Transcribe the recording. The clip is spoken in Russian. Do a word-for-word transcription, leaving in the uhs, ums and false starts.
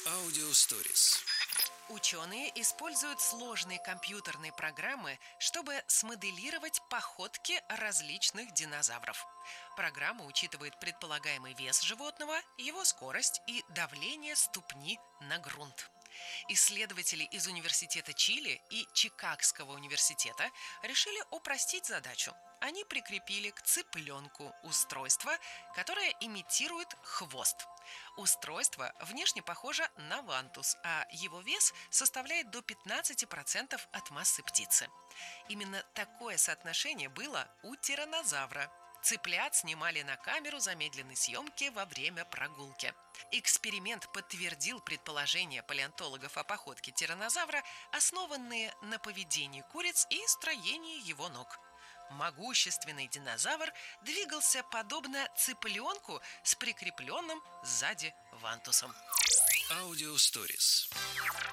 Аудиосторис. Ученые используют сложные компьютерные программы, чтобы смоделировать походки различных динозавров. Программа учитывает предполагаемый вес животного, его скорость и давление ступни на грунт. Исследователи из Университета Чили и Чикагского университета решили упростить задачу. Они прикрепили к цыпленку устройство, которое имитирует хвост. Устройство внешне похоже на вантус, а его вес составляет до пятнадцати процентов от массы птицы. Именно такое соотношение было у тираннозавра. Цыплят снимали на камеру замедленной съемки во время прогулки. Эксперимент подтвердил предположения палеонтологов о походке тираннозавра, основанные на поведении куриц и строении его ног. Могущественный динозавр двигался подобно цыпленку с прикрепленным сзади вантусом. Аудиосторис.